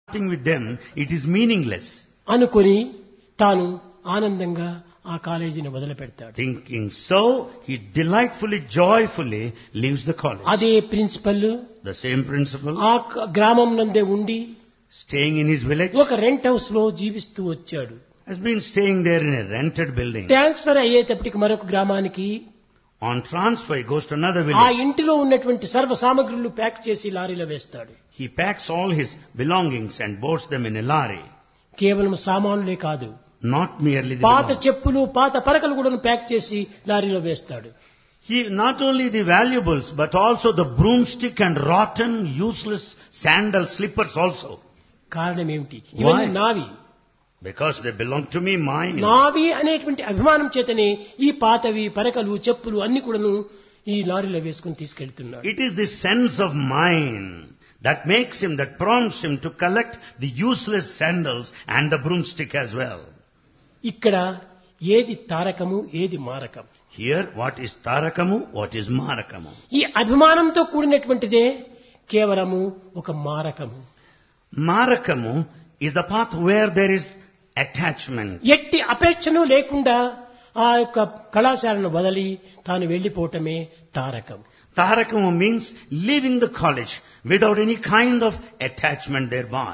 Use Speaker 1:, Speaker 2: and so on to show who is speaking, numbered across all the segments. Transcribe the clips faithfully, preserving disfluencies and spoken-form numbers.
Speaker 1: Starting with them, it is meaningless.
Speaker 2: అనుకొని తాను ఆనందంగా ఆ కాలేజీని వదిలిపెడతాడు.
Speaker 1: Thinking so, he delightfully, joyfully leaves the college.
Speaker 2: అదే ప్రిన్సిపల్
Speaker 1: The same principal,
Speaker 2: ఆ గ్రామం నందే ఉండి
Speaker 1: staying in his village,
Speaker 2: ఒక రెంట్ హౌస్ లో జీవిస్తూ వచ్చాడు.
Speaker 1: has been staying there in a rented building.
Speaker 2: Transfer అయ్యేటప్పటికి మరొక గ్రామానికి
Speaker 1: On transfer, he goes to another
Speaker 2: ఆ
Speaker 1: village.
Speaker 2: ఇంటిలో ఉన్నటువంటి సర్వ సామగ్రులు ప్యాక్ చేసి లారీలో వేస్తాడు.
Speaker 1: He packs all his belongings and boards them in a lorry.
Speaker 2: కేవలం సామానులే కాదు,
Speaker 1: Not merely the
Speaker 2: పాత
Speaker 1: belongings.
Speaker 2: చెప్పులు పాత పరకలు కూడా ప్యాక్ చేసి లారీలో వేస్తాడు.
Speaker 1: He, not only the valuables, but also the broomstick and rotten, useless sandal slippers also.
Speaker 2: కారణం ఏమిటి? ఇవన్నీ నావి.
Speaker 1: Because they belong to me, mine.
Speaker 2: నావి అనేటువంటి అభిమానం చేతనే ఈ పాతవి పరకలు చెప్పులు అన్ని కూడాను ఈ లారీలో వేసుకుని తీసుకెళ్తున్నాడు.
Speaker 1: It is the sense of mine that makes him, that prompts him to collect the useless sandals and the broomstick as well.
Speaker 2: ఇక్కడ ఏది తారకము ఏది మారకం?
Speaker 1: Here, what is tarakamu, what is marakamu?
Speaker 2: ఈ అభిమానంతో కూడినటువంటిదే కేవలము ఒక మారకము.
Speaker 1: Marakamu is the path where there is attachment.
Speaker 2: ఎట్టి అపేక్షను లేకుండా ఆ యొక్క కళాశాలను వదిలి తాను వెళ్లిపోవటమే Tarakam.
Speaker 1: Tarakamu means leaving the college without any kind of attachment thereby.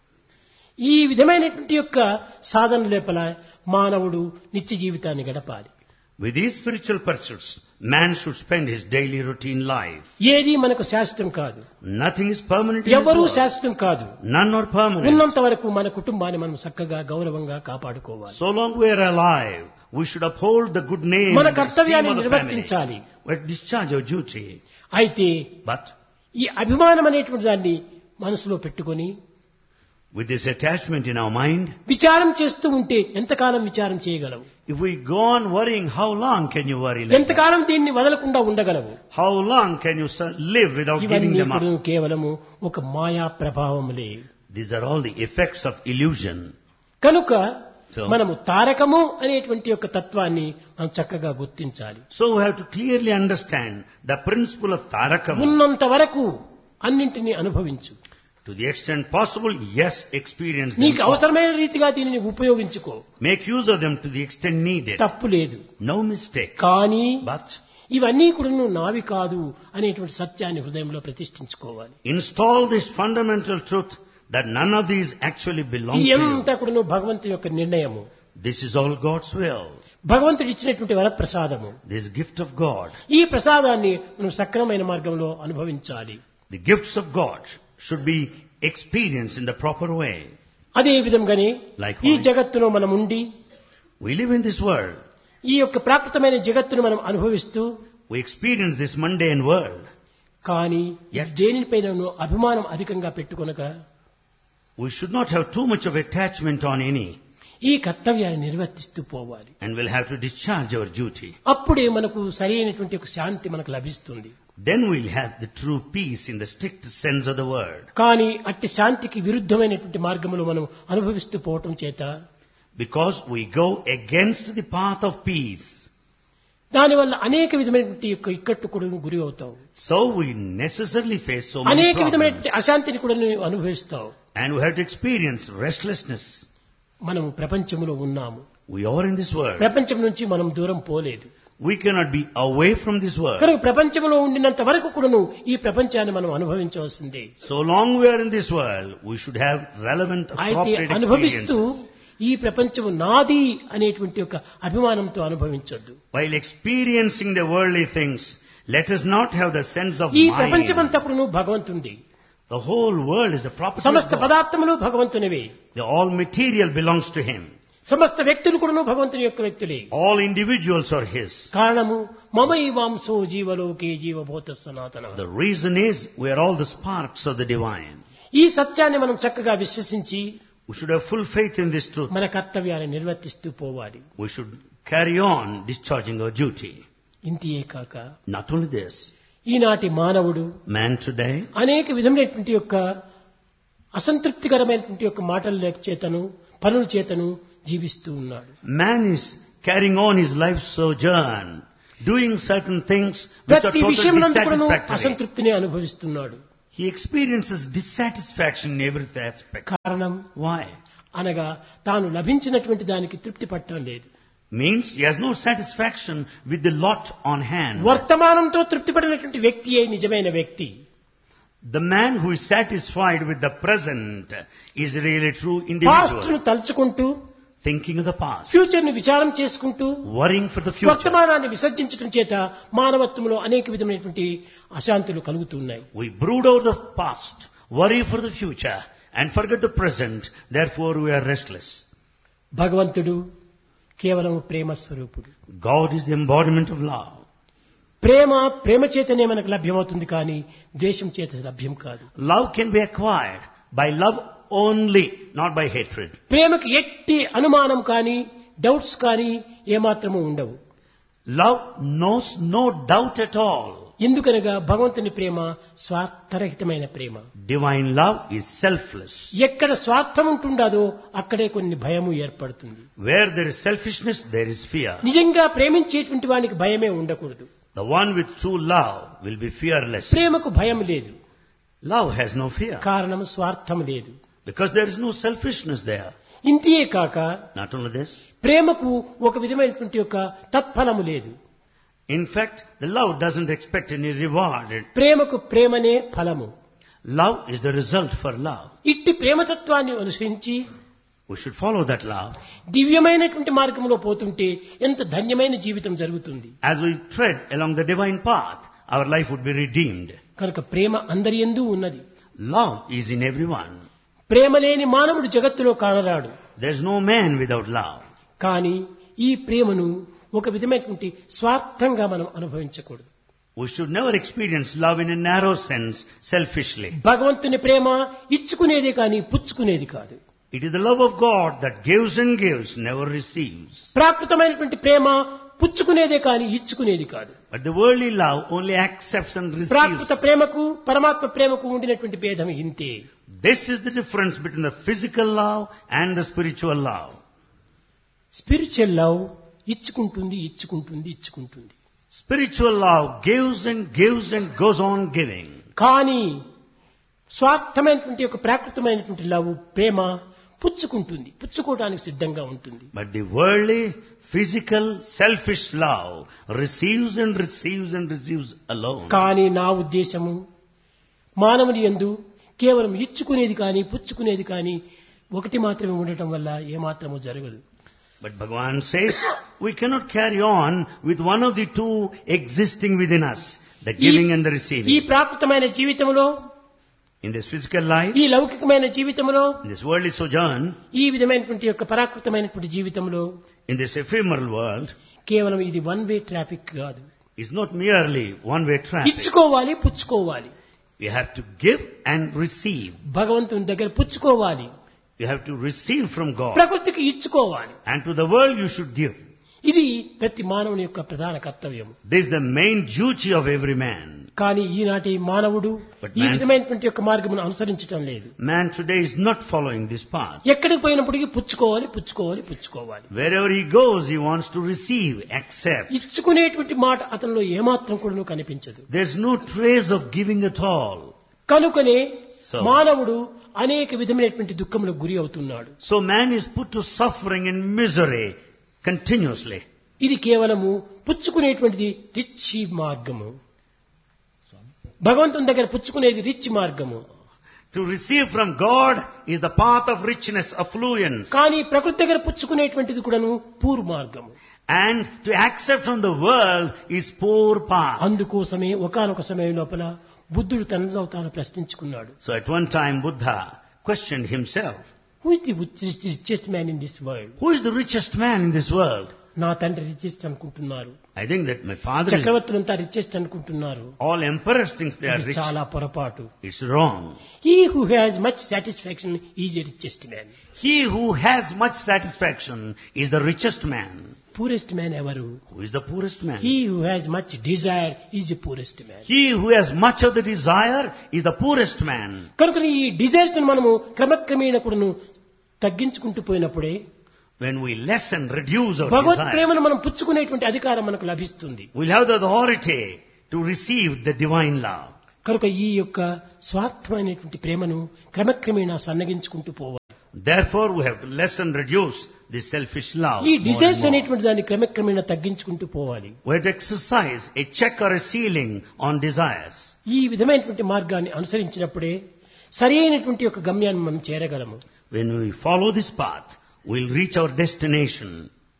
Speaker 2: ఈ విధమైనటువంటి యొక్క సాధన లోపల మానవుడు నిత్య జీవితాన్ని గడపాలి.
Speaker 1: With these spiritual pursuits, man should spend his daily routine life.
Speaker 2: ఏది మనకు శాశ్వతం కాదు,
Speaker 1: Nothing is permanent in this
Speaker 2: ఎవరూ
Speaker 1: world.
Speaker 2: శాశ్వతం కాదు.
Speaker 1: None are permanent.
Speaker 2: ఉన్నంత వరకు మన కుటుంబాన్ని మనం చక్కగా గౌరవంగా కాపాడుకోవాలి.
Speaker 1: So long we are alive, we should uphold the good name
Speaker 2: మన
Speaker 1: and the esteem
Speaker 2: కర్తవ్యాన్ని
Speaker 1: of the family.
Speaker 2: నిర్వర్తించాలి.
Speaker 1: We discharge our duty.
Speaker 2: అయితే
Speaker 1: But
Speaker 2: ఈ అభిమానం అనేటువంటి దాన్ని మనసులో పెట్టుకొని
Speaker 1: with this attachment in our mind,
Speaker 2: విచారం చేస్తూ ఉంటే ఎంతకాలం విచారం చేయగలవు?
Speaker 1: if we go on worrying, how long can you worry like that?
Speaker 2: ఎంతకాలం దీన్ని వదలకుండా ఉండగలవు?
Speaker 1: How long can you su- live without giving
Speaker 2: ఇవన్నీ
Speaker 1: them up?
Speaker 2: కూడా కేవలము ఒక మాయా ప్రభావములే.
Speaker 1: These are all the effects of illusion.
Speaker 2: కనుక
Speaker 1: So-
Speaker 2: మనము తారకము అనేటువంటి యొక్క తత్వాన్ని మనం చక్కగా గుర్తించాలి.
Speaker 1: So we have to clearly understand the principle of tarakamu.
Speaker 2: ఉన్నంత వరకు అన్నింటినీ అనుభవించు.
Speaker 1: To the extent possible, yes, experience them.
Speaker 2: నీకు
Speaker 1: all.
Speaker 2: అవసరమైన రీతిగా దీనిని ఉపయోగించుకో,
Speaker 1: Make use of them to the extent needed.
Speaker 2: తప్పు లేదు.
Speaker 1: No mistake.
Speaker 2: కానీ
Speaker 1: But
Speaker 2: ఇవన్నీ కూడా నావి కాదు అనేటువంటి సత్యాన్ని హృదయంలో ప్రతిష్ఠించుకోవాలి.
Speaker 1: install this fundamental truth that none of these actually belong
Speaker 2: ఇది
Speaker 1: to you.
Speaker 2: ఎంత కూడా భగవంతుని యొక్క నిర్ణయము.
Speaker 1: This is all God's will.
Speaker 2: భగవంతుడు ఇచ్చినటువంటి వరప్రసాదము.
Speaker 1: This gift of God.
Speaker 2: ఈ ప్రసాదాన్ని మనం సక్రమమైన మార్గంలో అనుభవించాలి.
Speaker 1: The gifts of God should be experienced in the proper way.
Speaker 2: అదే విధంగానే
Speaker 1: Likewise.
Speaker 2: ఈ జగత్తులో మనం ఉండి
Speaker 1: We live in this world.
Speaker 2: ఈ యొక్క ప్రాకృతమైన జగత్తును మనం అనుభవిస్తూ
Speaker 1: We experience this mundane world.
Speaker 2: కానీ
Speaker 1: Yes.
Speaker 2: దేనిపైన అభిమానం అధికంగా పెట్టుకొనక
Speaker 1: We should not have too much of attachment on any,
Speaker 2: ఈ కర్తవ్యాన్ని నిర్వర్తిస్తూ పోవాలి.
Speaker 1: and we'll have to discharge our duty.
Speaker 2: అప్పుడే మనకు సరైనటువంటి ఒక శాంతి మనకు లభిస్తుంది.
Speaker 1: Then we'll have the true peace in the strict sense of the word.
Speaker 2: కానీ అట్టి శాంతికి విరుద్ధమైనటువంటి మార్గములో మనం అనుభవిస్తూ పోవటం చేత
Speaker 1: Because we go against the path of peace.
Speaker 2: దానివల్ల అనేక విధమైనటువంటి యొక్క ఇక్కట్టు కూడా గురి అవుతావు.
Speaker 1: So we necessarily face so many
Speaker 2: అనేక
Speaker 1: problems.
Speaker 2: విధమైనటువంటి అశాంతిని కూడా నువ్వు అనుభవిస్తావు.
Speaker 1: And we have to experience restlessness.
Speaker 2: మనము ప్రపంచంలో ఉన్నాము.
Speaker 1: We are in this world.
Speaker 2: ప్రపంచం నుంచి మనం దూరం పోలేదు.
Speaker 1: We cannot be away from this world.
Speaker 2: కనుక ప్రపంచంలో ఉండినంత వరకు కూడాను ఈ ప్రపంచాన్ని మనం అనుభవించవలసిందే.
Speaker 1: So long we are in this world, we should have relevant,
Speaker 2: అయితే
Speaker 1: appropriate
Speaker 2: అనుభవిస్తూ
Speaker 1: experiences.
Speaker 2: ఈ ప్రపంచము నాది అనేటువంటి ఒక అభిమానంతో అనుభవించొద్దు.
Speaker 1: While experiencing the worldly things, let us not have the sense of
Speaker 2: ఈ
Speaker 1: mine.
Speaker 2: ప్రపంచమంతా కూడాను భగవంతునిది.
Speaker 1: The whole world is the property of
Speaker 2: సమస్త
Speaker 1: God.
Speaker 2: పదార్థములు భగవంతునివే.
Speaker 1: The all material belongs to Him.
Speaker 2: సమస్త వ్యక్తులు కూడాను భగవంతుని యొక్క వ్యక్తులే.
Speaker 1: All individuals are His.
Speaker 2: కారణము మమైవాంసో జీవలోకే జీవభూత సనాతన.
Speaker 1: The reason is we are all the sparks of the divine.
Speaker 2: ఈ సత్యాన్ని మనం చక్కగా విశ్వసించి
Speaker 1: We should have full faith in this truth.
Speaker 2: మన కర్తవ్యాన్ని నిర్వర్తిస్తూ పోవాలి.
Speaker 1: We should carry on discharging our duty.
Speaker 2: ఇంతియే కాక
Speaker 1: Not only this,
Speaker 2: ఈనాటి మానవుడు
Speaker 1: man today
Speaker 2: అనేక విధమైనటువంటి యొక్క అసంతృప్తికరమైనటువంటి యొక్క మాటల చేతను పనుల చేతను జీవిస్తూ ఉన్నాడు.
Speaker 1: man is carrying on his life sojourn, doing certain things which are
Speaker 2: ప్రతి
Speaker 1: totally
Speaker 2: విషయంలో
Speaker 1: dissatisfactory.
Speaker 2: అసంతృప్తిని అనుభవిస్తున్నాడు.
Speaker 1: He experiences dissatisfaction in every aspect.
Speaker 2: కారణం
Speaker 1: Why?
Speaker 2: అనగా తాను లభించినటువంటి దానికి తృప్తి పట్టడం లేదు.
Speaker 1: Means he has no satisfaction with the lot on hand.
Speaker 2: వర్తమానంతో తృప్తి పడినటువంటి వ్యక్తియే నిజమైన వ్యక్తి.
Speaker 1: The man who is satisfied with the present is really true
Speaker 2: past ను
Speaker 1: individual.
Speaker 2: తలుచుకుంటూ
Speaker 1: Thinking of the past,
Speaker 2: future ను విచారం చేసుకుంటూ
Speaker 1: worrying for the future.
Speaker 2: వర్తమానాన్ని విసర్జించడం చేత మానవత్వంలో అనేక విధమైనటువంటి అశాంతులు కలుగుతున్నాయి.
Speaker 1: We brood over the past, worry for the future, and forget the present. Therefore, we are restless.
Speaker 2: భగవంతుడు కేవలం ప్రేమ స్వరూపుడు.
Speaker 1: God is the embodiment of love.
Speaker 2: ప్రేమ ప్రేమ చేతనే మనకు లభ్యమవుతుంది కానీ ద్వేషం చేత లభ్యం కాదు.
Speaker 1: Love can be acquired by love only, not by hatred.
Speaker 2: ప్రేమకు ఎట్టి అనుమానం కానీ డౌట్స్ కానీ ఏమాత్రము ఉండవు.
Speaker 1: Love knows no doubt at all.
Speaker 2: ఎందుకనగా భగవంతుని ప్రేమ స్వార్థరహితమైన ప్రేమ.
Speaker 1: Divine love is selfless.
Speaker 2: ఎక్కడ స్వార్థం ఉంటుండదో అక్కడే కొన్ని భయము ఏర్పడుతుంది.
Speaker 1: Where there is selfishness, there is fear.
Speaker 2: నిజంగా ప్రేమించేటువంటి వానికి భయమే ఉండకూడదు.
Speaker 1: The one with true love will be fearless.
Speaker 2: ప్రేమకు భయం లేదు.
Speaker 1: Love has no fear
Speaker 2: కారణం స్వార్థం లేదు.
Speaker 1: because there is no selfishness there.
Speaker 2: ఇంతియే కాక
Speaker 1: Not only this,
Speaker 2: ప్రేమకు ఒక విధమైనటువంటి యొక్క తత్ఫలము లేదు.
Speaker 1: in fact, the love doesn't expect any reward.
Speaker 2: ప్రేమకు ప్రేమనే ఫలము.
Speaker 1: Love is the result for love.
Speaker 2: ఇట్టి ప్రేమతత్వాన్ని అనుసరించి
Speaker 1: We should follow that love.
Speaker 2: దివ్యమైనటువంటి మార్గంలో పోతుంటే ఎంత ధన్యమైన జీవితం జరుగుతుంది.
Speaker 1: As we tread along the divine path, our life would be redeemed.
Speaker 2: కనుక ప్రేమ అందరి యందు ఉన్నది.
Speaker 1: Love is in everyone.
Speaker 2: ప్రేమ లేని మానవుడు జగత్తులో కానరాడు.
Speaker 1: There is no man without love.
Speaker 2: కానీ ఈ ప్రేమను ఒక విధమైనటువంటి స్వార్థంగా మనం అనుభవించకూడదు.
Speaker 1: We should never experience love in a narrow sense, selfishly.
Speaker 2: భగవంతుని ప్రేమ ఇచ్చుకునేదే కానీ పుచ్చుకునేది కాదు.
Speaker 1: It is the love of God that gives and gives, never receives.
Speaker 2: ప్రాకృతమైనటువంటి ప్రేమ పుచ్చుకునేదే కానీ ఇచ్చుకునేది కాదు.
Speaker 1: But the worldly love only accepts and
Speaker 2: Prakrit
Speaker 1: receives.
Speaker 2: ప్రేమకు పరమాత్మ ప్రేమకు ఉండినటువంటి భేదం ఇంతే.
Speaker 1: This is the difference between the physical love and the spiritual love.
Speaker 2: Spiritual love ఇచ్చుకుంటుంది ఇచ్చుకుంటుంది ఇచ్చుకుంటుంది.
Speaker 1: Spiritual love gives and gives and goes on giving.
Speaker 2: కానీ స్వార్థమైనటువంటి ఒక ప్రాకృతమైనటువంటి love ప్రేమ పుచ్చుకుంటుంది, పుచ్చుకోవడానికి సిద్ధంగా ఉంటుంది.
Speaker 1: But the worldly, physical, selfish love receives and receives and receives alone.
Speaker 2: కానీ నా ఉద్దేశము మానవుని యందు కేవలం ఇచ్చుకునేది కానీ పుచ్చుకునేది కానీ ఒకటి మాత్రమే ఉండటం వల్ల ఏమాత్రము జరగదు.
Speaker 1: But Bhagavan says we cannot carry on with one of the two existing within us, the giving and the
Speaker 2: ఈ
Speaker 1: receiving.
Speaker 2: ప్రాకృతమైన జీవితంలో,
Speaker 1: In this physical life,
Speaker 2: ఈ లౌకికమైన జీవితంలో,
Speaker 1: in this worldly sojourn,
Speaker 2: ఈ విధమైనటువంటి యొక్క పరాకృతమైనటువంటి జీవితంలో
Speaker 1: in this ephemeral world,
Speaker 2: కేవలం ఇది వన్ వే ట్రాఫిక్ కాదు.
Speaker 1: is not merely one-way traffic.
Speaker 2: ఇచ్చుకోవాలి, పుచ్చుకోవాలి.
Speaker 1: You have to give and receive.
Speaker 2: భగవంతుని దగ్గర పుచ్చుకోవాలి,
Speaker 1: You have to receive from God.
Speaker 2: ప్రకృతికి ఇచ్చుకోవాలి.
Speaker 1: And to the world you should give.
Speaker 2: ఇది ప్రతి మానవుని యొక్క ప్రధాన కర్తవ్యం.
Speaker 1: This is the main duty of every man.
Speaker 2: కానీ ఈనాటి మానవుడు
Speaker 1: But
Speaker 2: ఈ
Speaker 1: man-
Speaker 2: విధమైనటువంటి యొక్క మార్గమును అనుసరించటం లేదు.
Speaker 1: Man today is not following this path.
Speaker 2: ఎక్కడికి పోయినప్పటికీ పుచ్చుకోవాలి, పుచ్చుకోవాలి, పుచ్చుకోవాలి.
Speaker 1: Wherever he goes, he wants to receive, accept.
Speaker 2: ఇచ్చుకునేటువంటి మాట అతనిలో ఏమాత్రం కూడా కనిపించదు.
Speaker 1: There's no trace of giving at all.
Speaker 2: కనుకనే
Speaker 1: So-
Speaker 2: మానవుడు అనేక విధమైనటువంటి దుఃఖములకు గురి అవుతున్నాడు.
Speaker 1: So man is put to suffering and misery continuously.
Speaker 2: ఇది కేవలము పుచ్చుకునేటువంటిది రిచ్ మార్గము. భగవంతుని దగ్గర పుచ్చుకునేది రిచ్ మార్గము.
Speaker 1: To receive from God is the path of richness, affluence.
Speaker 2: కానీ ప్రకృతి దగ్గర పుచ్చుకునేటువంటిది కూడాను పూర్ మార్గము.
Speaker 1: And to accept from the world is poor path.
Speaker 2: అందుకోసమే ఒకానొక సమయం లోపల బుద్ధుడు తనలో తాను ప్రశ్నించుకున్నాడు.
Speaker 1: So at one time Buddha questioned himself.
Speaker 2: Who is the richest man in this world?
Speaker 1: Who is the richest man in this world?
Speaker 2: నా తండ్రి richest అనుకుంటున్నారు,
Speaker 1: I think that my father is,
Speaker 2: చక్రవర్తులంతా richest అనుకుంటున్నారు.
Speaker 1: all emperors think they are
Speaker 2: ఇది
Speaker 1: rich.
Speaker 2: చాలా పొరపాటు.
Speaker 1: It's wrong.
Speaker 2: He who has much satisfaction is a richest man.
Speaker 1: He who has much satisfaction is the richest man.
Speaker 2: Poorest man ఎవరు?
Speaker 1: Who is the poorest man?
Speaker 2: He who has much Dzire is a poorest man.
Speaker 1: He who has much of the desire is the poorest man.
Speaker 2: కనుక ఈ desires మనము క్రమక్రమేణ కూడాను తగ్గించుకుంటూ పోయినప్పుడే
Speaker 1: When we lessen, reduce our
Speaker 2: Bhagwat
Speaker 1: desires,
Speaker 2: ప్రేమను మనం పుచ్చుకునేటువంటి అధికారం మనకు లభిస్తుంది.
Speaker 1: we'll have the authority to receive the divine love.
Speaker 2: కనుక ఈ యొక్క స్వార్థమైనటువంటి ప్రేమను క్రమక్రమేణా సన్నగించుకుంటూ పోవాలి.
Speaker 1: Therefore, we have to lessen, reduce this selfish love.
Speaker 2: ఈ
Speaker 1: more and
Speaker 2: డిజైర్స్
Speaker 1: more.
Speaker 2: అనేటువంటి దాన్ని క్రమక్రమేణా తగ్గించుకుంటూ పోవాలి.
Speaker 1: We have to exercise a check or a ceiling on desires.
Speaker 2: ఈ విధమైనటువంటి మార్గాన్ని అనుసరించినప్పుడే సరి అయినటువంటి ఒక గమ్యాన్ని మనం చేరగలము.
Speaker 1: When we follow this path, we'll reach our destination.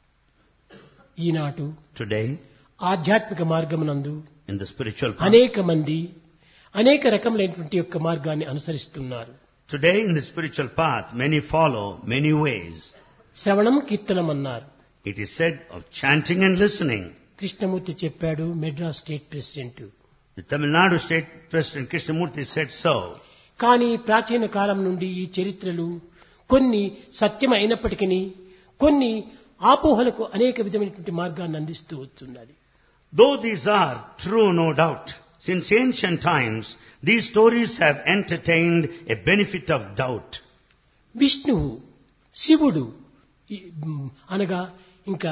Speaker 2: Eenadu
Speaker 1: Today,
Speaker 2: ఆధ్యాత్మిక మార్గమునందు
Speaker 1: in the spiritual path,
Speaker 2: అనేక మంది అనేక రకములైనటువంటి యొక్క మార్గాన్ని అనుసరిస్తున్నారు.
Speaker 1: today in the spiritual path, many follow many ways.
Speaker 2: శ్రవణం కీర్తనం అన్నారు.
Speaker 1: It is said of chanting and listening.
Speaker 2: Krishnamurthy చెప్పాడు, Madras state president.
Speaker 1: The Tamil Nadu State President Krishnamurti said so.
Speaker 2: కానీ ప్రాచీన కాలం నుండి ఈ చరిత్రలు కొన్ని సత్యం అయినప్పటికీ కొన్ని ఆపోహలకు అనేక విధమైనటువంటి మార్గాన్ని అందిస్తూ వస్తున్నది.
Speaker 1: Though these are true, no doubt, since ancient times, these stories have entertained a benefit of doubt.
Speaker 2: విష్ణువు, శివుడు ఈ- మ్, అనగా ఇంకా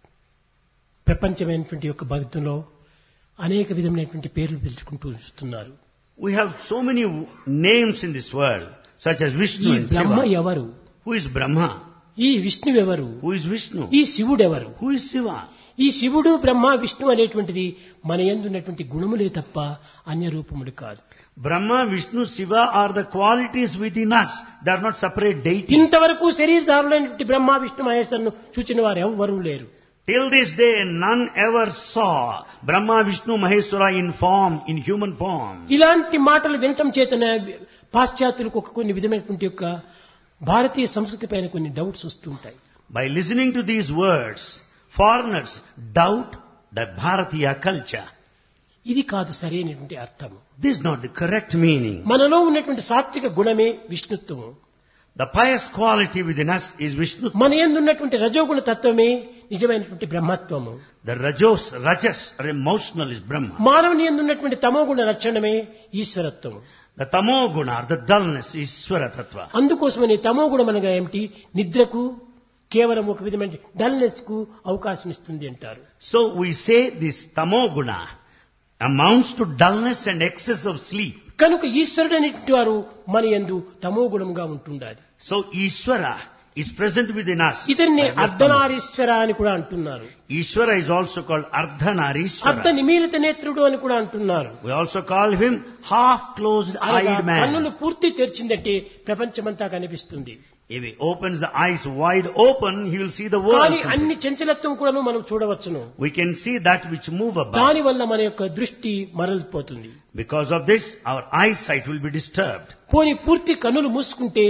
Speaker 2: ప్రపంచమైనటువంటి యొక్క భక్తులో అనేక విధమైనటువంటి పేర్లు పిలుచుకుంటూ వస్తున్నారు.
Speaker 1: We have so many w- names in this world, such as
Speaker 2: ఈ
Speaker 1: Vishnu and
Speaker 2: బ్రహ్మ
Speaker 1: Shiva.
Speaker 2: ఎవరు?
Speaker 1: Who is Brahma?
Speaker 2: ఈ విష్ణువెవరు?
Speaker 1: Who is Vishnu?
Speaker 2: ఈ శివుడెవరు?
Speaker 1: Who is Shiva?
Speaker 2: ఈ శివుడు బ్రహ్మ విష్ణు అనేటువంటిది మన యందున్నటువంటి గుణములే తప్ప అన్య రూపములు కాదు.
Speaker 1: Brahma, Vishnu, Shiva are the qualities within us. They are not separate deities.
Speaker 2: ఇంతవరకు శరీరధారులైనటువంటి బ్రహ్మ విష్ణు మహేశ్వరులను చూచిన వారు ఎవ్వరూ లేరు.
Speaker 1: Till this day, none ever saw Brahma, Vishnu, Maheshwara in form, in human form.
Speaker 2: ఇలాంటి మాటలు వినటం చేతనే పాశ్చాత్యులకు ఒక కొన్ని విధమైనటువంటి యొక్క భారతీయ సంస్కృతి పైన కొన్ని డౌట్స్ వస్తుంటాయి.
Speaker 1: By listening to these words, foreigners doubt the Bharatiya culture.
Speaker 2: ఇది కాదు సరైనటువంటి అర్థము.
Speaker 1: This is not the correct meaning.
Speaker 2: మనలో ఉన్నటువంటి సాత్విక గుణమే విష్ణుత్వము.
Speaker 1: The pious quality within us is Vishnu.
Speaker 2: మన యందు ఉన్నటువంటి రజోగుణ తత్వమే నిజమైనటువంటి బ్రహ్మత్వము.
Speaker 1: The rajos, rajas or emotional is Brahma.
Speaker 2: మానవుని యందు ఉన్నటువంటి తమోగుణ లక్షణమే ఈశ్వరత్వము.
Speaker 1: The tamo guna or the dullness is Ishvara Tattva.
Speaker 2: అందుకోసమని తమోగుణం అనగా ఏమిటి? నిద్రకు కేవలం ఒక విధమైన డల్నెస్ కు అవకాశం ఇస్తుంది అంటారు.
Speaker 1: So we say this tamo guna amounts to dullness and excess of sleep.
Speaker 2: కనుక ఈశ్వరుడు అనేటువంటి వారు మన యందు తమోగుణంగా ఉంటుండాలి.
Speaker 1: So Ishvara is present within us.
Speaker 2: ఇతన్ని
Speaker 1: by way of tamo.
Speaker 2: Ardhanarishvara అని కూడా అంటున్నారు.
Speaker 1: Ishvara is also called
Speaker 2: అర్ధ
Speaker 1: Ardhanarishvara.
Speaker 2: నిమీలిత నేత్రుడు అని కూడా అంటున్నారు.
Speaker 1: We also call him half-closed
Speaker 2: అనగా
Speaker 1: eyed man.
Speaker 2: కన్నులు పూర్తి తెరిచిందంటే ప్రపంచమంతా కనిపిస్తుంది.
Speaker 1: If he opens the eyes wide open, he will see the world.
Speaker 2: కానీ
Speaker 1: completely.
Speaker 2: అన్ని చంచలత్వం కూడా మనం చూడవచ్చును.
Speaker 1: We can see that which move about.
Speaker 2: దాని వల్ల మన యొక్క దృష్టి మరలిపోతుంది.
Speaker 1: Because of this, our eyesight will be disturbed.
Speaker 2: పోని పూర్తి కన్నులు మూసుకుంటే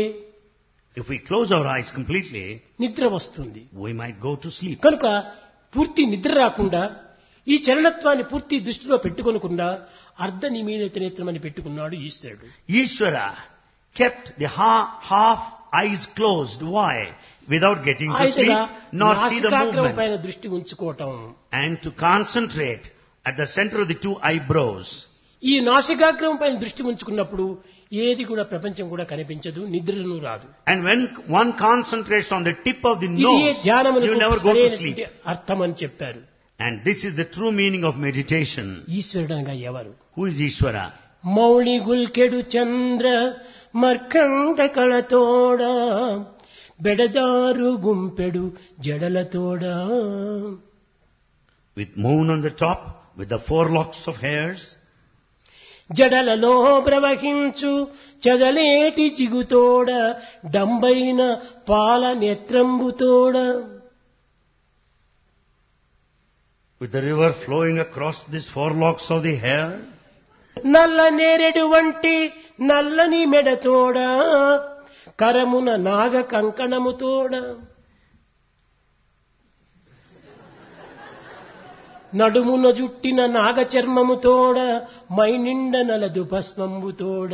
Speaker 1: If we close our eyes completely,
Speaker 2: నిద్ర వస్తుంది.
Speaker 1: we might go to sleep.
Speaker 2: కనుక పూర్తి నిద్ర రాకుండా ఈ చలనత్వాన్ని పూర్తి దృష్టిలో పెట్టుకొనకుండా అర్ధ నిమీలిత నేత్రం అని పెట్టుకున్నాడు ఈశ్వరుడు.
Speaker 1: Ishvara kept the ha- half eyes closed. Why? Without getting to sleep,
Speaker 2: అయితేగా
Speaker 1: nor see the
Speaker 2: నాసికాగ్రం
Speaker 1: movement.
Speaker 2: పైన దృష్టి ఉంచుకోవటం.
Speaker 1: And to concentrate at the center of the two eyebrows.
Speaker 2: ఈ నాసికాగ్రం పైన దృష్టి ఉంచుకున్నప్పుడు ఏది కూడా ప్రపంచం కూడా కనిపించదు, నిద్రను రాదు.
Speaker 1: And when one concentrates on the tip of the
Speaker 2: ఇది
Speaker 1: nose, you
Speaker 2: ధ్యానమునకు
Speaker 1: will never go to
Speaker 2: సరైనటువంటి
Speaker 1: sleep.
Speaker 2: అర్థం అని చెప్పారు.
Speaker 1: And this is the true meaning of meditation.
Speaker 2: ఈశ్వరుడు అనగా ఎవరు?
Speaker 1: Who is Ishvara?
Speaker 2: Mouli గుల్కెడు Chandra మర్కండ కళతోడ బెడదారు గుంపెడు జడలతోడ.
Speaker 1: With moon on the top, with the four locks of hairs,
Speaker 2: జడలలో ప్రవహించు చదలేటి జిగుతోడ డంబైన పాల నేత్రంబుతోడ.
Speaker 1: with the river flowing across these four locks of the hair,
Speaker 2: నల్ల నేరెడు వంటి నల్లని మెడతోడ కరమున నాగ కంకణముతోడ. నడుమున జుట్టిన నాగ చర్మముతోడ మైనిండ నలదు భస్మంబుతోడ.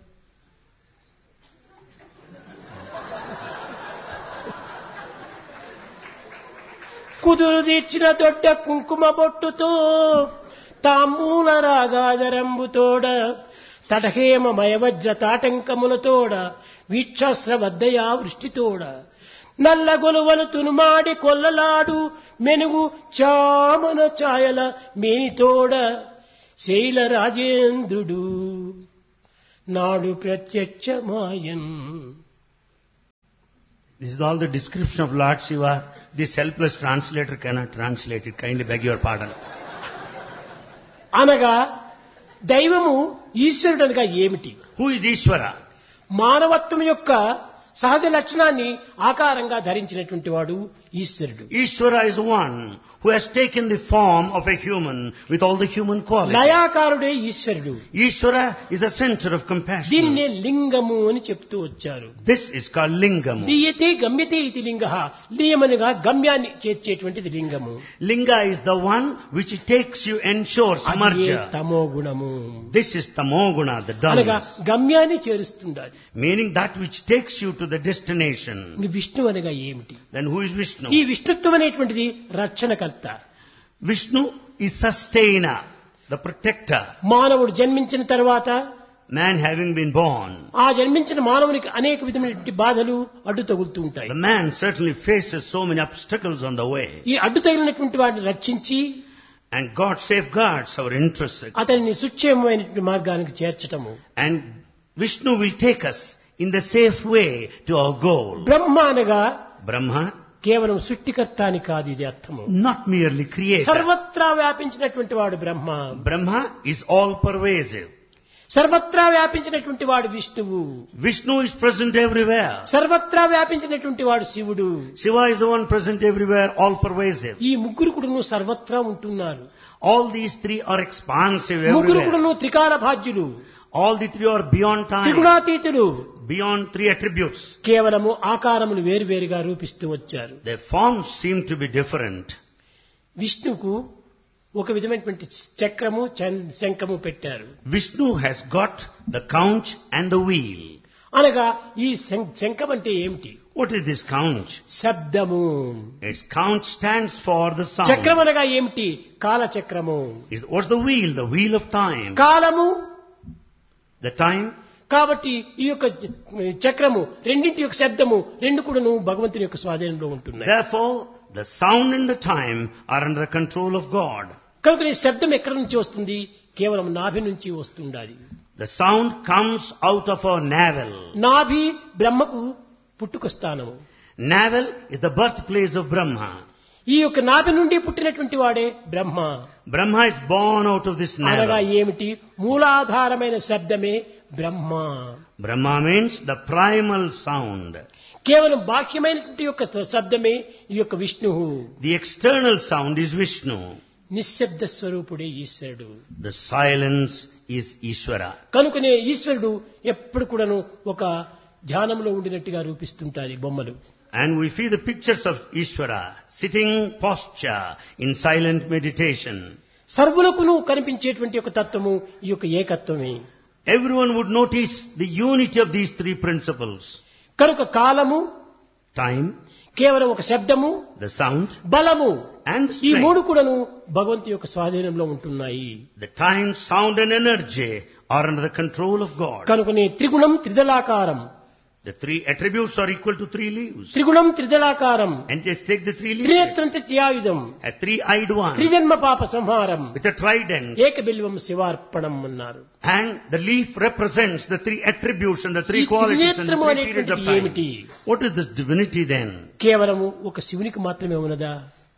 Speaker 2: కుదురు తీర్చిన దొడ్డ కుంకుమ బొట్టుతో తాంబూల రాగాదరంబుతోడ తటహేమ మయవజ్ర తాటంకములతోడ వీక్షాస్ర వద్దయా వృష్టితోడ నల్ల గొలువలు తునుమాడి కొల్లలాడు మెనుగు చామన ఛాయల మేనితోడ శైల రాజేంద్రుడు నాడు ప్రత్యక్షమాయన్.
Speaker 1: This is all the description of Lord Shiva. This helpless translator cannot translate it. Kindly beg your pardon.
Speaker 2: అనగా దైవము ఈశ్వరుడు అనగా ఏమిటి?
Speaker 1: Who is Ishvara?
Speaker 2: మానవత్వం యొక్క సహజ లక్షణాన్ని ఆకారంగా ధరించినటువంటి వాడు ఈశ్వరుడు.
Speaker 1: Ishvara is one who has taken the form of a human with all the human qualities.
Speaker 2: లయాకారుడే ఈశ్వరుడు.
Speaker 1: Ishvara is a center of compassion.
Speaker 2: దీన్నే లింగము అని చెప్తూ వచ్చారు.
Speaker 1: This is called Lingam.
Speaker 2: లీయతే గమ్యతే ఇది లింగః. లీయమనగా గమ్యాన్ని చేర్చేటువంటిది లింగము.
Speaker 1: Linga is the one which takes you, ensures
Speaker 2: అదే
Speaker 1: merger.
Speaker 2: తమో గుణము.
Speaker 1: This is tamoguna, the
Speaker 2: అనగా
Speaker 1: dullness.
Speaker 2: గమ్యాన్ని చేరుస్తుండాలి.
Speaker 1: Meaning that which takes you to the destination.
Speaker 2: ఇంక విష్ణు అనగా ఏమిటి?
Speaker 1: Then who is Vishnu?
Speaker 2: ఈ విష్ణుత్వం అనేటువంటిది రక్షణకర్త.
Speaker 1: Vishnu is sustainer, the protector.
Speaker 2: మానవుడు జన్మించిన తర్వాత
Speaker 1: Man having been born,
Speaker 2: ఆ జన్మించిన మానవునికి అనేక విధమైనటువంటి బాధలు అడ్డు తగులుతూ ఉంటాయి.
Speaker 1: the man certainly faces so many obstacles on the way.
Speaker 2: ఈ అడ్డు తగిలినటువంటి వాటిని రక్షించి
Speaker 1: And God safeguards our interests.
Speaker 2: అతనిని సుక్షేమమైనటువంటి మార్గానికి చేర్చటము.
Speaker 1: And Vishnu will take us in the safe way to our goal.
Speaker 2: బ్రహ్మ అనగా
Speaker 1: Brahma,
Speaker 2: కేవలం సృష్టికర్త అని కాదు ఇది అర్థము.
Speaker 1: not merely creator.
Speaker 2: సర్వత్రా వ్యాపించినటువంటి వాడు బ్రహ్మ.
Speaker 1: Brahma is all pervasive.
Speaker 2: సర్వత్రా వ్యాపించినటువంటి వాడు విష్ణువు.
Speaker 1: Vishnu is present everywhere.
Speaker 2: సర్వత్రా వ్యాపించినటువంటి వాడు శివుడు.
Speaker 1: Shiva is the one present everywhere, all pervasive.
Speaker 2: ఈ ముగ్గురు కూడాను సర్వత్రా ఉంటున్నారు.
Speaker 1: All these three are expansive
Speaker 2: ముగ్గురు
Speaker 1: everywhere.
Speaker 2: కూడాను త్రికాల భాజ్యులు,
Speaker 1: All the three are beyond time,
Speaker 2: త్రిగుణాతీతులు.
Speaker 1: beyond three attributes.
Speaker 2: కేవలము ఆకారములు వేరువేరుగా రూపిస్తూ వచ్చారు.
Speaker 1: Their forms seem to be different.
Speaker 2: విష్ణుకు ఒక విధమైనటువంటి చక్రము చం- శంఖము పెట్టారు.
Speaker 1: Vishnu has got the conch and the wheel.
Speaker 2: అనగా ఈ శం- శంఖం అంటే ఏమిటి?
Speaker 1: What is this conch?
Speaker 2: శబ్దము.
Speaker 1: Its conch stands for the
Speaker 2: చక్రం
Speaker 1: sound.
Speaker 2: అనగా ఏమిటి? కాలచక్రము.
Speaker 1: Is- What's the wheel? The wheel of time.
Speaker 2: కాలము.
Speaker 1: The time.
Speaker 2: కాబట్టి ఈ యొక్క చక్రము రెండింటి యొక్క శబ్దము రెండు కూడాను భగవంతుని యొక్క స్వాధీనంలో ఉంటున్నాయి.
Speaker 1: Therefore, the sound and the time are under the control of God.
Speaker 2: కనుక ఈ శబ్దం ఎక్కడి నుంచి వస్తుంది? కేవలం నాభి నుంచి వస్తుండాలి.
Speaker 1: The sound comes out of our navel.
Speaker 2: నాభి బ్రహ్మకు పుట్టుక స్థానము.
Speaker 1: Navel is the birthplace of Brahma.
Speaker 2: ఈ యొక్క నాభి నుండి పుట్టినటువంటి వాడే బ్రహ్మ.
Speaker 1: Brahma is born out of this
Speaker 2: అనగా
Speaker 1: navel.
Speaker 2: ఏమిటి? మూలాధారమైన శబ్దమే బ్రహ్మ.
Speaker 1: Brahma means the primal sound.
Speaker 2: కేవలం బాహ్యమైనటువంటి యొక్క శబ్దమే ఈ యొక్క విష్ణువు.
Speaker 1: The external sound is Vishnu.
Speaker 2: నిశ్శబ్ద స్వరూపుడే ఈశ్వరుడు.
Speaker 1: The silence is Ishvara.
Speaker 2: కనుకనే ఈశ్వరుడు ఎప్పుడు కూడాను ఒక ధ్యానంలో ఉండినట్టుగా రూపిస్తుంటారు ఈ బొమ్మలు.
Speaker 1: And we see the pictures of Ishvara sitting posture in silent meditation.
Speaker 2: సర్వులకును కనిపించేటువంటి ఒక తత్వము ఈ యొక్క ఏకత్వమే.
Speaker 1: Everyone would notice the unity of these three principles.
Speaker 2: కనుక కాలము,
Speaker 1: Time,
Speaker 2: కేవలం ఒక శబ్దము,
Speaker 1: the sound,
Speaker 2: బలము,
Speaker 1: and
Speaker 2: ఈ మూడు
Speaker 1: strength.
Speaker 2: కూడాను భగవంతు యొక్క స్వాధీనంలో ఉంటున్నాయి.
Speaker 1: The time, sound and energy are under the control of God.
Speaker 2: కనుకనే త్రిగుణం త్రిదళాకారం.
Speaker 1: The three attributes are equal to three leaves.
Speaker 2: త్రిగుణం త్రిదళాకారం.
Speaker 1: And just take the three leaves.
Speaker 2: త్రినేత్రం త్రియాయుధం.
Speaker 1: A three-eyed one
Speaker 2: త్రిజన్మ పాప సంహారం.
Speaker 1: with a trident.
Speaker 2: ఏకబిల్వం శివార్పణం అన్నారు.
Speaker 1: And the leaf represents the three attributes and the three
Speaker 2: ఈ
Speaker 1: qualities and the
Speaker 2: త్రినేత్రము
Speaker 1: three periods of
Speaker 2: అనేటువంటిది ఏమిటి?
Speaker 1: time. What is this divinity then?
Speaker 2: కేవలము ఒక శివునికి మాత్రమే ఉన్నదా?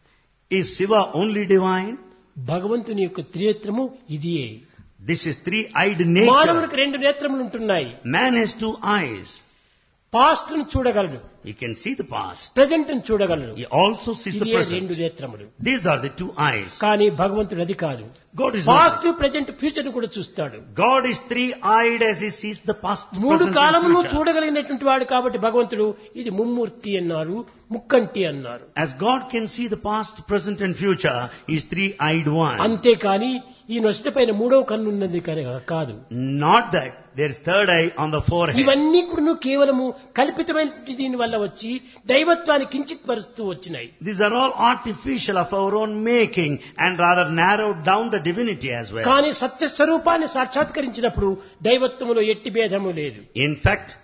Speaker 1: Is Shiva only divine?
Speaker 2: భగవంతుని యొక్క త్రినేత్రము ఇదియే.
Speaker 1: This is three-eyed nature.
Speaker 2: మానవునికి రెండు నేత్రములు ఉంటున్నాయి.
Speaker 1: Man has two eyes.
Speaker 2: Past ను చూడగలడు,
Speaker 1: He can see the past.
Speaker 2: Present ను చూడగలడు.
Speaker 1: He also sees the
Speaker 2: ఇదే రెండు
Speaker 1: present.
Speaker 2: నేత్రములు.
Speaker 1: These are the two eyes.
Speaker 2: కానీ భగవంతుడు అది కాదు.
Speaker 1: God is
Speaker 2: past
Speaker 1: not.
Speaker 2: Present future ను కూడా చూస్తాడు.
Speaker 1: God is three-eyed as He sees the past,
Speaker 2: మూడు
Speaker 1: present
Speaker 2: కాలమును
Speaker 1: and future.
Speaker 2: చూడగలిగినటువంటి వాడు కాబట్టి భగవంతుడు ఇది ముమ్మూర్తి అన్నారు, ముక్కంటి అన్నారు.
Speaker 1: As God can see the past, present and future, He is three-eyed one.
Speaker 2: అంతేకాని ఈ నొసట పైన మూడవ కన్ను ఉన్నది కనుక కాదు.
Speaker 1: Not that there is third eye on the forehead.
Speaker 2: ఇవన్నీ కూడా కేవలము కల్పితమైన దీని వల్ల వచ్చి దైవత్వాన్ని కించిత్ పరుస్తూ వచ్చినాయి.
Speaker 1: These are all artificial of our own making and rather narrowed down the divinity as well.
Speaker 2: కానీ సత్య స్వరూపాన్ని సాక్షాత్కరించినప్పుడు దైవత్వములో ఎట్టి భేదము లేదు.
Speaker 1: In fact,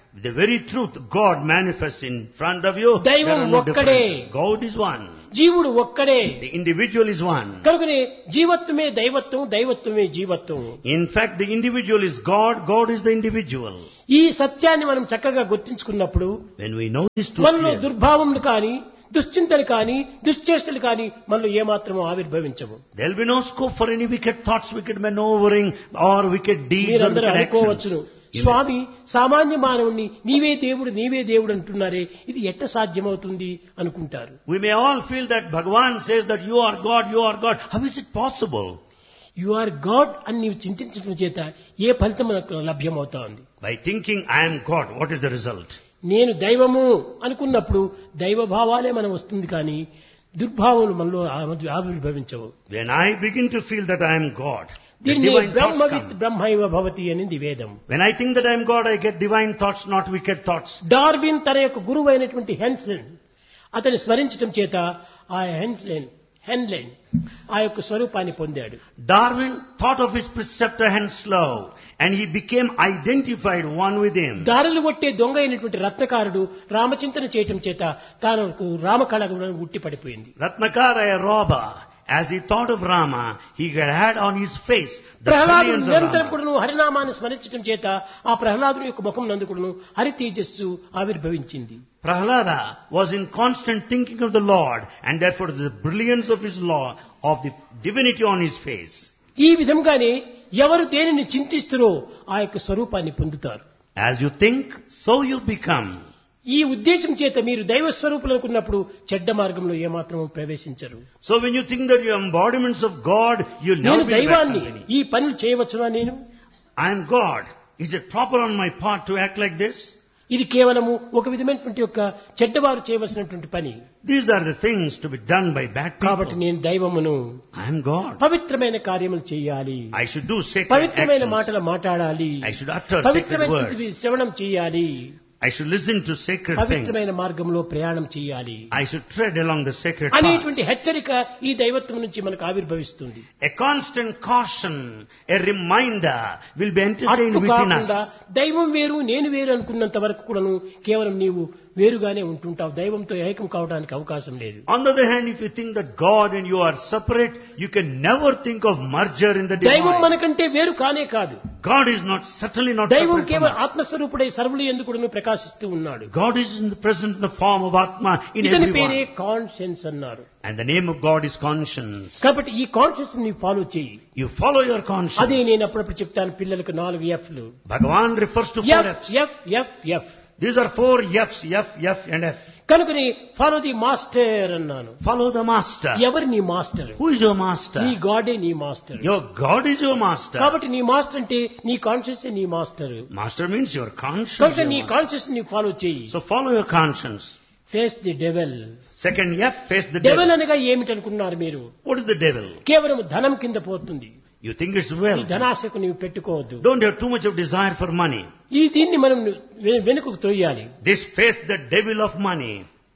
Speaker 1: The very truth God manifests in front of you.
Speaker 2: దైవం
Speaker 1: There are no
Speaker 2: ఒక్కడే.
Speaker 1: differences. God is one.
Speaker 2: జీవుడు ఒక్కడే.
Speaker 1: The individual is one.
Speaker 2: కనుకనే జీవత్వమే దైవత్వం, దైవత్వమే జీవత్వం.
Speaker 1: In fact, the individual is God, God is the individual.
Speaker 2: ఈ సత్యాన్ని మనం చక్కగా గుర్తించుకున్నప్పుడు
Speaker 1: When we know this truth
Speaker 2: మనలో
Speaker 1: clearly,
Speaker 2: దుర్భావములు కానీ, దుశ్చింతలు కానీ, దుశ్చేష్టలు కానీ మనలో ఏమాత్రమూ ఆవిర్భవించవు.
Speaker 1: there will be no scope for any wicked thoughts, wicked maneuvering or wicked deeds or
Speaker 2: మీరందరూ
Speaker 1: wicked actions.
Speaker 2: అనుకోవచ్చును, స్వామి సామాన్య మానవుణ్ణి నీవే దేవుడు నీవే దేవుడు అంటున్నారే, ఇది ఎట్ట సాధ్యమవుతుంది అనుకుంటారు.
Speaker 1: We may all feel that Bhagavan says that you are God, you are God. How is it possible?
Speaker 2: You are God అని నీవు చింతించడం చేత ఏ ఫలితం మనకు లభ్యమవుతా ఉంది?
Speaker 1: By thinking I am God, what is the result?
Speaker 2: నేను దైవము అనుకున్నప్పుడు దైవ భావాలే మనం వస్తుంది కానీ దుర్భావములు మనలో ఆ- ఆవిర్భవించవు.
Speaker 1: When I begin to feel that I am God, the
Speaker 2: దీన్ని
Speaker 1: divine thoughts
Speaker 2: బ్రహ్మవిత్
Speaker 1: come.
Speaker 2: బ్రహ్మైవ భవతి అనేది వేదం.
Speaker 1: When I think that I am God, I get divine thoughts, not wicked thoughts.
Speaker 2: Darwin తన యొక్క గురువు అయినటువంటి హెన్స్లెన్ అతని స్మరించడం చేత ఆ హెన్స్లెన్ హెన్లెన్ ఆ యొక్క స్వరూపాన్ని పొందాడు.
Speaker 1: Darwin thought of his preceptor Henslow and he became identified one with him.
Speaker 2: దారులు కొట్టే దొంగ అయినటువంటి రత్నకారుడు రామచింతన చేయటం చేత తాను రామకళ ఉట్టి పడిపోయింది.
Speaker 1: Ratnakara, a robber, as he thought of Rama, he had on his face the
Speaker 2: ప్రహ్లాదుడు
Speaker 1: brilliance of
Speaker 2: నిరంతరం
Speaker 1: Rama.
Speaker 2: కూడాను హరినామాన్ని స్మరించడం చేత ఆ ప్రహ్లాదుని యొక్క ముఖం నందు కూడాను హరి తేజస్సు ఆవిర్భవించింది.
Speaker 1: Prahlada was in constant thinking of the Lord and therefore the brilliance of his law, of the divinity on his face.
Speaker 2: ఈ విధంగానే ఎవరు దేనిని చింతిస్తారో ఆ యొక్క స్వరూపాన్ని పొందుతారు.
Speaker 1: As you think, so you become.
Speaker 2: ఈ ఉద్దేశం చేత మీరు దైవ స్వరూపులు అనుకున్నప్పుడు చెడ్డ మార్గంలో ఏమాత్రము ప్రవేశించరు.
Speaker 1: So when you think that you are embodiments of God, you'll
Speaker 2: నేను
Speaker 1: never be in bad
Speaker 2: దైవాన్ని
Speaker 1: company.
Speaker 2: ఈ పనులు చేయవచ్చునా? నేను
Speaker 1: I am God. Is it proper on my part to act like this?
Speaker 2: ఇది కేవలము ఒక విధమైనటువంటి యొక్క చెడ్డవారు చేయవలసినటువంటి పని.
Speaker 1: These are the things to be done by bad
Speaker 2: కాబట్టి
Speaker 1: people.
Speaker 2: నేను దైవమును
Speaker 1: I am God.
Speaker 2: పవిత్రమైన కార్యములు చేయాలి,
Speaker 1: I should do sacred
Speaker 2: పవిత్రమైన
Speaker 1: actions.
Speaker 2: మాటలు మాట్లాడాలి,
Speaker 1: I should utter sacred
Speaker 2: పవిత్రమైనటువంటి
Speaker 1: words.
Speaker 2: శ్రవణం చేయాలి,
Speaker 1: I should listen to sacred things.
Speaker 2: పవిత్రమైన మార్గంలో ప్రయాణం చేయాలి
Speaker 1: I should tread along the sacred path.
Speaker 2: అనేటువంటి హెచ్చరిక ఈ దైవత్వం నుంచి మనకు ఆవిర్భవిస్తుంది.
Speaker 1: A constant caution, a reminder will be entertained
Speaker 2: అట్టు
Speaker 1: within
Speaker 2: కాకుండా
Speaker 1: us.
Speaker 2: దైవం వేరు నేను వేరు అనుకున్నంత వరకు కూడాను కేవలం నీవు వేరుగానే ఉంటుంటావు. దైవంతో ఏకం కావడానికి అవకాశం లేదు.
Speaker 1: On the other hand, if you think that God and you are separate, you can never think of merger in the
Speaker 2: దైవం
Speaker 1: divine.
Speaker 2: మనకంటే వేరు కానే కాదు.
Speaker 1: God is not, certainly not
Speaker 2: దైవం
Speaker 1: separate from
Speaker 2: కేవలం
Speaker 1: us.
Speaker 2: ఆత్మస్వరూపుడై సర్వులు ఎందుకు కూడాను ప్రకాశిస్తూ ఉన్నాడు.
Speaker 1: God is in the present in the form of Atma in
Speaker 2: ఇతని పేరే
Speaker 1: everyone.
Speaker 2: కాన్షియన్స్ అన్నారు.
Speaker 1: And the name of God is conscience.
Speaker 2: కాబట్టి ఈ కాన్షియన్స్ ని ఫాలో చేయి.
Speaker 1: You follow your
Speaker 2: అదే
Speaker 1: conscience.
Speaker 2: నేను అప్పుడప్పుడు చెప్తాను పిల్లలకు నాలుగు ఎఫ్లు.
Speaker 1: Bhagavan refers to four
Speaker 2: F
Speaker 1: F's.
Speaker 2: F F F
Speaker 1: These are four F's, F, F and F.
Speaker 2: కనుకని ఫాలో ది మాస్టర్ అన్నాను.
Speaker 1: Follow the master.
Speaker 2: ఎవరు నీ master?
Speaker 1: Who is your master?
Speaker 2: నీ గాడే నీ master.
Speaker 1: Your God is your master.
Speaker 2: కాబట్టి నీ master అంటే నీ కాన్షియస్ నీ master.
Speaker 1: Master means your conscience.
Speaker 2: కనుక
Speaker 1: your
Speaker 2: నీ
Speaker 1: master.
Speaker 2: కాన్షియస్ ని ఫాలో చేయి.
Speaker 1: So follow your conscience.
Speaker 2: Face the devil.
Speaker 1: Second F, face the
Speaker 2: devil
Speaker 1: devil.
Speaker 2: అనగా ఏమిటనుకున్నారు మీరు?
Speaker 1: What is the devil?
Speaker 2: కేవలం ధనం కింద పోతుంది.
Speaker 1: You think it's
Speaker 2: ఈ
Speaker 1: wealth.
Speaker 2: ధనాశకు నీవు పెట్టుకోవద్దు.
Speaker 1: Don't have too much of desire for money.
Speaker 2: ఈ దీన్ని మనం వె- వెనుకకు తొయ్యాలి.
Speaker 1: This face the devil of money.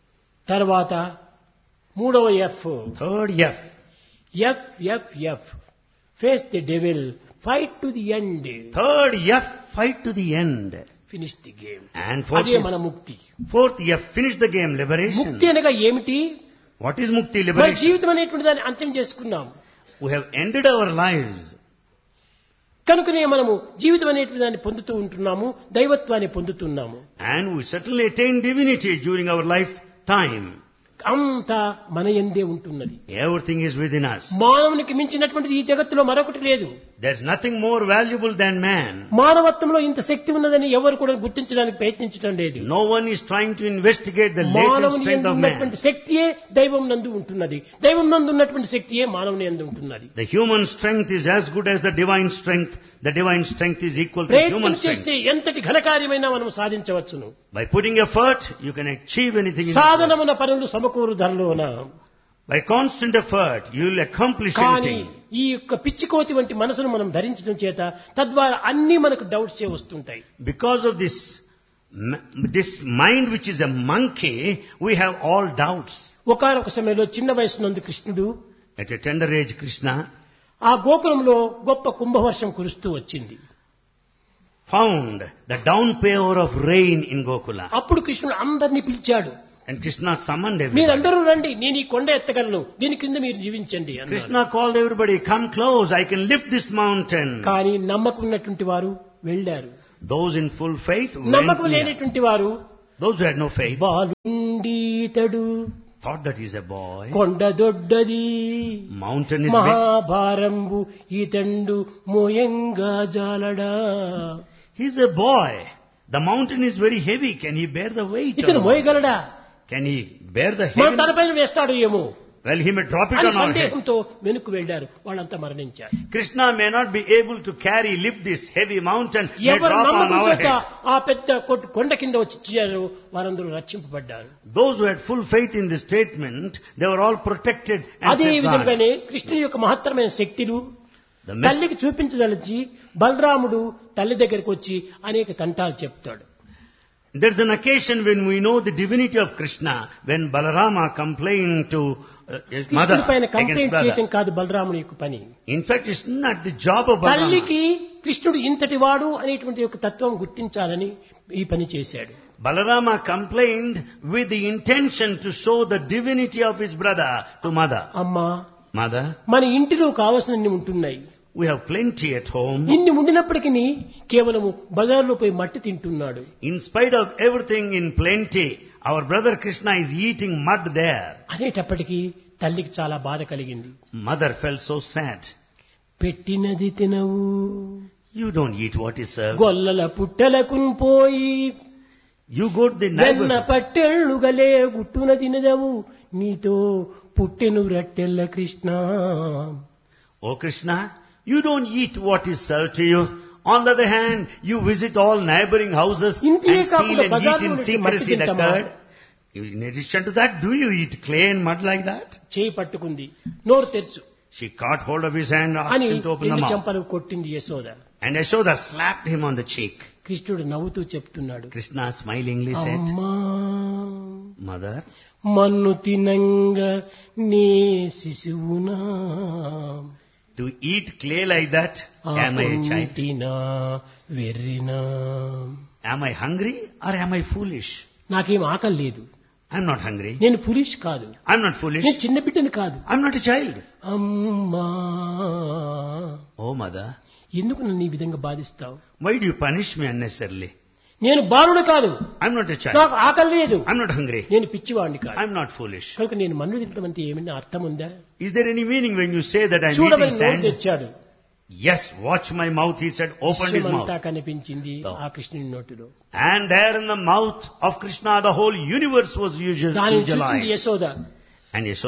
Speaker 2: తర్వాత మూడవ F
Speaker 1: Third F.
Speaker 2: F F F face the devil fight to the end
Speaker 1: Third F, fight to the end.
Speaker 2: Finish the game.
Speaker 1: And fourth,
Speaker 2: అదే మన ముక్తి.
Speaker 1: fourth F, finish the game, liberation.
Speaker 2: ముక్తి అనగా ఏమిటి?
Speaker 1: What is mukti,
Speaker 2: మన
Speaker 1: liberation?
Speaker 2: జీవితం అనేటువంటి దాన్ని అంత్యం చేసుకున్నాం.
Speaker 1: We have ended our lives.
Speaker 2: కనుకనే మనము జీవితం అనేటువంటి దాన్ని పొందుతూ ఉంటున్నాము, దైవత్వాన్ని పొందుతున్నాము.
Speaker 1: And we certainly attain divinity during our lifetime.
Speaker 2: అంతా మన యందే ఉంటున్నది.
Speaker 1: Everything is within us.
Speaker 2: మానవునికి మించినటువంటిది ఈ జగత్తులో మరొకటి లేదు.
Speaker 1: There's nothing more valuable than man.
Speaker 2: మానవత్వంలో ఇంత శక్తి ఉన్నదని ఎవరు కూడా గుర్తించడానికి ప్రయత్నించడం లేదు.
Speaker 1: No one is trying to investigate the latent
Speaker 2: మానవుని
Speaker 1: strength
Speaker 2: యందు
Speaker 1: of man.
Speaker 2: ఉన్నటువంటి శక్తియే దైవం నందు ఉంటున్నది, దైవం నందు ఉన్నటువంటి శక్తియే మానవుని యందు ఉంటున్నది.
Speaker 1: The human strength is as good as the divine strength. The divine strength is equal to
Speaker 2: ప్రయత్నం
Speaker 1: human
Speaker 2: చేస్తే
Speaker 1: strength.
Speaker 2: ఎంతటి ఘనకార్యమైనా మనం సాధించవచ్చును.
Speaker 1: By putting effort, you can achieve anything in this world.
Speaker 2: సాధనమున పనులు సమకూరు ధరలోన.
Speaker 1: By constant effort, you will accomplish
Speaker 2: కానీ
Speaker 1: anything.
Speaker 2: ఈ యొక్క పిచ్చికోతి వంటి మనసును మనం ధరించడం చేత తద్వారా అన్ని మనకు డౌట్స్ ఏ వస్తుంటాయి.
Speaker 1: Because of this, m- this mind which is a monkey, we have all doubts.
Speaker 2: ఒకానొక సమయంలో చిన్న వయసునందు కృష్ణుడు
Speaker 1: At a tender age, Krishna,
Speaker 2: ఆ గోకులంలో గొప్ప కుంభవర్షం కురుస్తూ వచ్చింది.
Speaker 1: found the downpour of rain in Gokula.
Speaker 2: అప్పుడు కృష్ణుడు అందరినీ పిలిచాడు.
Speaker 1: And Krishna summoned everybody.
Speaker 2: మీరందరూ రండి, నేను ఈ కొండ ఎత్తగలను, దీని కింద మీరు జీవించండి అన్నాడు.
Speaker 1: Krishna called everybody, come close, I can lift this mountain.
Speaker 2: కానీ నమ్మకం ఉన్నటువంటి వారు వెళ్ళారు.
Speaker 1: Those in full faith went
Speaker 2: నమ్మకం
Speaker 1: near.
Speaker 2: లేనటువంటి వారు
Speaker 1: Those who had no faith
Speaker 2: బాలుండీతడు
Speaker 1: thought that he's a boy.
Speaker 2: కొండ దొడ్డది
Speaker 1: Mountain is big.
Speaker 2: మహాభారంబు ఈతండు మోయంగా జాలడా.
Speaker 1: He's a boy. The mountain is very heavy. Can he bear the weight?
Speaker 2: ఇతను
Speaker 1: of-
Speaker 2: మోయగలడా?
Speaker 1: Can he bear the
Speaker 2: మన
Speaker 1: heavy?
Speaker 2: తలపైన వేస్తాడు ఏమో
Speaker 1: Well, he may drop it
Speaker 2: అని
Speaker 1: on our head.
Speaker 2: సందేహంతో వెనుక్కు వెళ్ళారు. వాళ్ళంతా మరణించారు.
Speaker 1: Krishna may not be able to carry, lift this heavy mountain, may
Speaker 2: ఎవరు
Speaker 1: drop on
Speaker 2: నమ్మకం
Speaker 1: our
Speaker 2: చేత
Speaker 1: head.
Speaker 2: ఆ పెద్ద కొట్టు- కొండ కింద వచ్చి చేరారో వారందరూ రక్షింపబడ్డారు.
Speaker 1: Those who had full faith in this statement, they were all protected and
Speaker 2: అదే
Speaker 1: safeguarded.
Speaker 2: విధంగానే కృష్ణుని యొక్క మహత్తరమైన శక్తులు
Speaker 1: The mes-
Speaker 2: తల్లికి చూపించదలిచి బలరాముడు తల్లి దగ్గరికి వచ్చి అనేక తంటాలు చెప్తాడు.
Speaker 1: There's an occasion when we know the divinity of Krishna, when Balarama complained to uh, his mother
Speaker 2: కృష్ణుడి పైన
Speaker 1: against
Speaker 2: కంప్లైంట్
Speaker 1: brother.
Speaker 2: చేయటం కాదు బలరాముడి యొక్క పని.
Speaker 1: In fact, it's not the job of Balarama.
Speaker 2: తల్లికి కృష్ణుడు ఇంతటి వాడు అనేటువంటి యొక్క తత్వం గుర్తించాలని ఈ పని చేశాడు.
Speaker 1: Balarama complained with the intention to show the divinity of his brother to mother.
Speaker 2: అమ్మా,
Speaker 1: Mother,
Speaker 2: మన ఇంటిలో కావలసినన్ని ఉంటున్నాయి.
Speaker 1: we have plenty at home.
Speaker 2: ఇన్ని ఉండినప్పటికీ కేవలము బజార్లో పోయి మట్టి తింటున్నాడు.
Speaker 1: In spite of everything in plenty, our brother Krishna is eating mud there.
Speaker 2: అనేటప్పటికీ తల్లికి చాలా బాధ కలిగింది.
Speaker 1: Mother felt so sad.
Speaker 2: పెట్టినది తినవు,
Speaker 1: You don't eat what is served.
Speaker 2: గొల్లల పుట్టలకు పోయి
Speaker 1: You go to the
Speaker 2: వెన్న
Speaker 1: neighbor.
Speaker 2: పట్టెళ్ళు గలే గుట్టున తినదవు, నీతో పుట్టెను రట్టెల్ల Krishna.
Speaker 1: Oh Krishna, you don't eat what is served to you. On the other hand, you visit all neighboring houses
Speaker 2: ఇంతే
Speaker 1: and steal
Speaker 2: కాకుండా
Speaker 1: and eat
Speaker 2: బజార్లో
Speaker 1: in
Speaker 2: నుండి
Speaker 1: secrecy
Speaker 2: మట్టి
Speaker 1: the
Speaker 2: తింటామా?
Speaker 1: curd. In addition to that, do you eat clay and mud like that?
Speaker 2: చేయి పట్టుకుంది, నోరు తెరుచు
Speaker 1: She caught hold of his hand, asked
Speaker 2: అని
Speaker 1: him to open the
Speaker 2: రెండు
Speaker 1: mouth.
Speaker 2: చెంపలు కొట్టింది Yashoda.
Speaker 1: And Yashoda slapped him on the cheek.
Speaker 2: కృష్ణుడు నవ్వుతూ చెప్తున్నాడు,
Speaker 1: Krishna smilingly said,
Speaker 2: అమ్మా
Speaker 1: Mother,
Speaker 2: మన్ను తినంగ నీ శిశువునా,
Speaker 1: to eat clay like that, am I a child?
Speaker 2: తినా వెర్రినా.
Speaker 1: Am I hungry or am I foolish?
Speaker 2: నాకేం ఆకలి లేదు,
Speaker 1: I'm not hungry.
Speaker 2: నేను పులిష్ కాదు,
Speaker 1: I'm not foolish.
Speaker 2: నేను చిన్న బిడ్డను కాదు.
Speaker 1: I'm not a child.
Speaker 2: అమ్మా,
Speaker 1: Oh mother,
Speaker 2: ఎందుకు నన్ను ఈ విధంగా బాధిస్తావు?
Speaker 1: why do you punish me unnecessarily?
Speaker 2: నేను బాలుడు కాదు,
Speaker 1: I'm not a child.
Speaker 2: నాకు ఆకలి లేదు,
Speaker 1: I'm not hungry.
Speaker 2: నేను పిచ్చివాడిని కాదు.
Speaker 1: I'm not foolish.
Speaker 2: కనుక నేను మన్ను తినడం అంటే ఏమైనా అర్థం ఉందా?
Speaker 1: Is there any meaning when you say that I'm
Speaker 2: చూడమని
Speaker 1: eating
Speaker 2: నోరు
Speaker 1: sand?
Speaker 2: తెచ్చాడు.
Speaker 1: Yes, watch my mouth, he said, opened his
Speaker 2: విశ్వమంతా
Speaker 1: mouth.
Speaker 2: కనిపించింది
Speaker 1: No.
Speaker 2: ఆ కృష్ణుని నోటిలో.
Speaker 1: And there in the mouth of Krishna, the whole universe was usual-
Speaker 2: దానిని చూసింది
Speaker 1: visualized.
Speaker 2: యశోద.
Speaker 1: And Yashoda